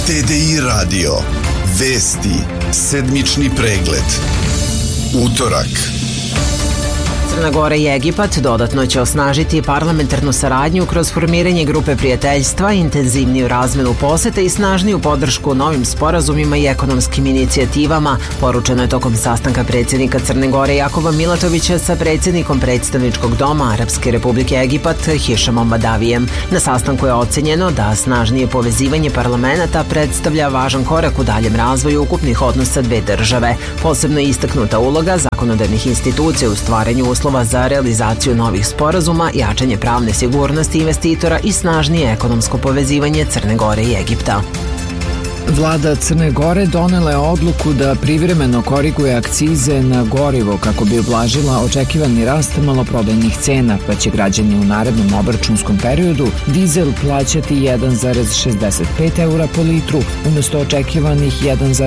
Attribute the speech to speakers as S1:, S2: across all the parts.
S1: TDI radio. Vesti. Sedmični pregled. Utorak.
S2: Crna Gora i Egipat dodatno će osnažiti parlamentarnu saradnju kroz formiranje grupe prijateljstva, intenzivniju razmenu poseta i snažniju podršku novim sporazumima i ekonomskim inicijativama, poručeno je tokom sastanka predsjednika Crne Gore Jakova Milatovića sa predsjednikom predstavničkog doma Arapske Republike Egipat Hišamom Badavijem. Na sastanku je ocenjeno da snažnije povezivanje parlamenata predstavlja važan korak u daljem razvoju ukupnih odnosa dve države. Posebno je istaknuta uloga zakonodavnih institucija u stvaranju uslova za realizaciju novih sporazuma, jačanje pravne sigurnosti investitora i snažnije ekonomsko povezivanje Crne Gore i Egipta.
S3: Vlada Crne Gore donela je odluku da privremeno koriguje akcize na gorivo kako bi ublažila očekivani rast maloprodajnih cena, pa će građani u narednom obračunskom periodu dizel plaćati 1,65 eura po litru umesto očekivanih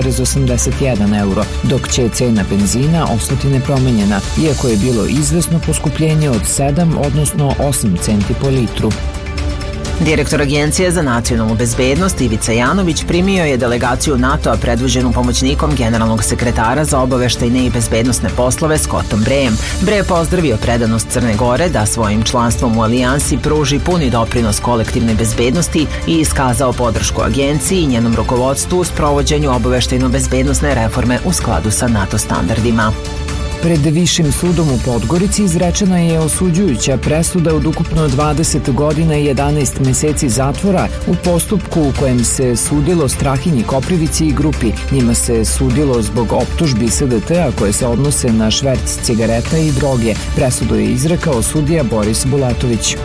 S3: 1,81 euro, dok će cena benzina ostati nepromenjena, iako je bilo izvesno poskupljenje od 7, odnosno 8 centi po litru.
S2: Direktor Agencije za nacionalnu bezbednost Ivica Janović primio je delegaciju NATO-a predvođenu pomoćnikom generalnog sekretara za obaveštajne i bezbednosne poslove Scottom Brayem. Bray je pozdravio predanost Crne Gore da svojim članstvom u alijansi pruži puni doprinos kolektivnoj bezbednosti i iskazao podršku agenciji i njenom rukovodstvu u sprovođenju obaveštajno-bezbednosne reforme u skladu sa NATO standardima.
S3: Pred Višim sudom u Podgorici izrečena je osuđujuća presuda od ukupno 20 godina i 11 meseci zatvora u postupku u kojem se sudilo Strahinji Koprivici i grupi. Njima se sudilo zbog optužbi SDT-a koje se odnose na šverc cigareta i droge. Presudu je izrekao sudija Boris Bulatović.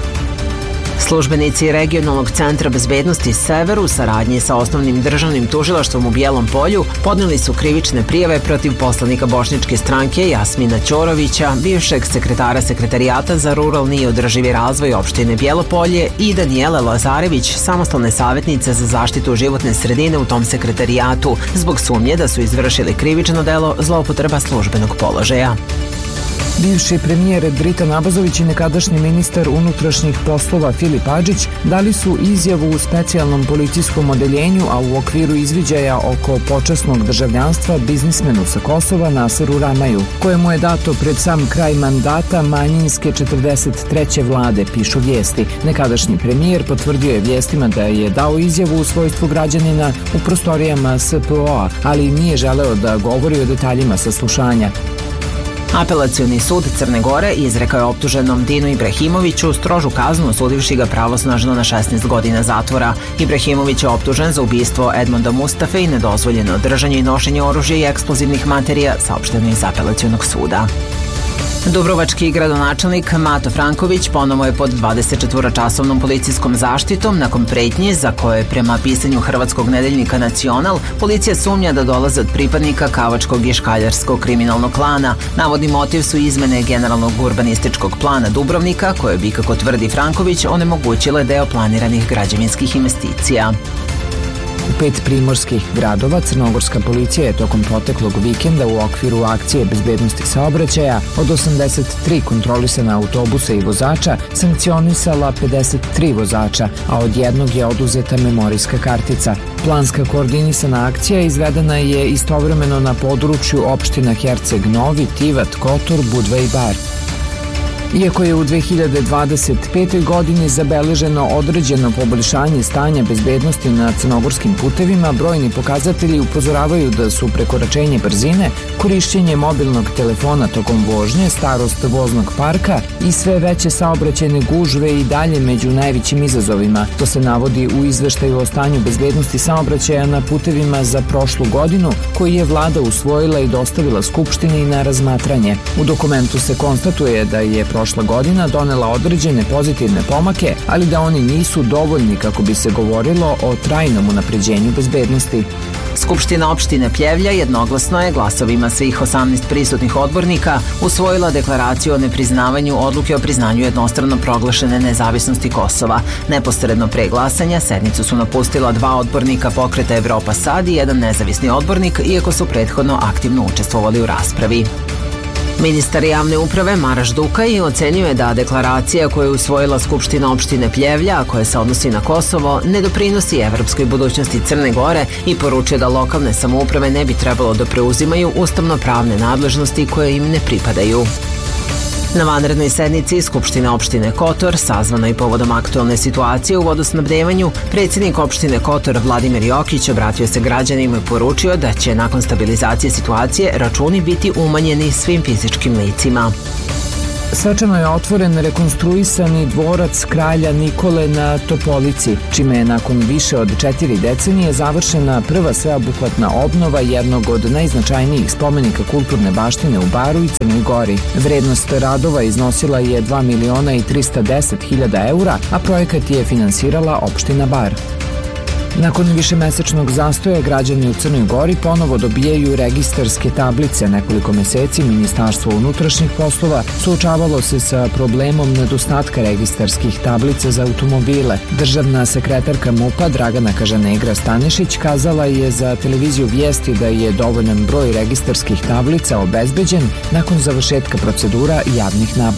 S2: Službenici Regionalnog centra bezbednosti Sever u saradnji sa osnovnim državnim tužilaštvom u Bijelom Polju podneli su krivične prijave protiv poslanika Bošnjačke stranke Jasmina Ćorovića, bivšeg sekretara Sekretarijata za ruralni i održivi razvoj opštine Bijelo Polje i Danijele Lazarević, samostalne savjetnice za zaštitu životne sredine u tom sekretarijatu, zbog sumnje da su izvršili krivično delo zloupotreba službenog položaja.
S3: Bivši premijer Dritan Abazović i nekadašnji ministar unutrašnjih poslova Filip Adžić dali su izjavu u specijalnom policijskom odeljenju, a u okviru izviđaja oko počasnog državljanstva biznismenu sa Kosova Naseru Ramaju, kojemu je dato pred sam kraj mandata manjinske 43. vlade, pišu vijesti. Nekadašnji premijer potvrdio je vijestima da je dao izjavu u svojstvu građanina u prostorijama SPO-a, ali nije želeo da govori o detaljima saslušanja.
S2: Apelacioni sud Crne Gore izrekao je optuženom Dinu Ibrahimoviću strožu kaznu, osudivši ga pravosnažno na 16 godina zatvora. Ibrahimović je optužen za ubistvo Edmonda Mustafe i nedozvoljeno držanje i nošenje oružja i eksplozivnih materija, saopšteno iz apelacionog suda. Dubrovački gradonačelnik Mato Franković ponovo je pod 24-časovnom policijskom zaštitom nakon pretnje za koje je prema pisanju hrvatskog nedeljnika Nacional policija sumnja da dolaze od pripadnika kavačkog i škaljarskog kriminalnog klana. Navodni motiv su izmene generalnog urbanističkog plana Dubrovnika koje bi, kako tvrdi Franković, onemogućile deo planiranih građevinskih investicija.
S3: U 5 primorskih gradova crnogorska policija je tokom proteklog vikenda u okviru akcije bezbednosti saobraćaja od 83 kontrolisana autobusa i vozača sankcionisala 53 vozača, a od jednog je oduzeta memorijska kartica. Planska koordinisana akcija izvedena je istovremeno na području opština Herceg Novi, Tivat, Kotor, Budva i Bar. Iako je u 2025. godini zabeleženo određeno poboljšanje stanja bezbednosti na crnogorskim putevima, brojni pokazatelji upozoravaju da su prekoračenje brzine, korišćenje mobilnog telefona tokom vožnje, starost voznog parka i sve veće saobraćajne gužve i dalje među najvećim izazovima. To se navodi u izveštaju o stanju bezbednosti saobraćaja na putevima za prošlu godinu, koji je vlada usvojila i dostavila Skupštini na razmatranje. U dokumentu se konstatuje da je prošla godina donela određene pozitivne pomake, ali da oni nisu dovoljni kako bi se govorilo o trajnom unapređenju bezbednosti.
S2: Skupština opštine Pljevlja jednoglasno je glasovima svih 18 prisutnih odbornika usvojila deklaraciju o nepriznavanju odluke o priznanju jednostrano proglašene nezavisnosti Kosova. Neposredno pre glasanja sednicu su napustila 2 odbornika Pokreta Evropa Sad i 1 nezavisni odbornik, iako su prethodno aktivno učestvovali u raspravi. Ministar javne uprave Maraš Dukaj ocenjuje da deklaracija koju je usvojila Skupština opštine Pljevlja, a koja se odnosi na Kosovo, ne doprinosi evropskoj budućnosti Crne Gore i poručuje da lokalne samouprave ne bi trebalo da preuzimaju ustavno-pravne nadležnosti koje im ne pripadaju. Na vanrednoj sednici Skupštine opštine Kotor, sazvanoj povodom aktualne situacije u vodosnabdevanju, predsjednik opštine Kotor Vladimir Jokić obratio se građanima i poručio da će nakon stabilizacije situacije računi biti umanjeni svim fizičkim licima.
S3: Svečano je otvoren rekonstruisani dvorac kralja Nikole na Topolici, čime je nakon više od 4 decenije završena prva sveobuhvatna obnova jednog od najznačajnijih spomenika kulturne baštine u Baru i Crnoj Gori. Vrednost radova iznosila je 2.310.000 eura, a projekat je finansirala opština Bar. Nakon višemesečnog zastoja građani u Crnoj Gori ponovo dobijaju registarske tablice. Nekoliko meseci Ministarstvo unutrašnjih poslova suočavalo se sa problemom nedostatka registarskih tablica za automobile. Državna sekretarka MUP-a Dragana Kažanegra Stanišić kazala je za televiziju Vijesti da je dovoljan broj registarskih tablica obezbeđen nakon završetka procedura javnih nabavki.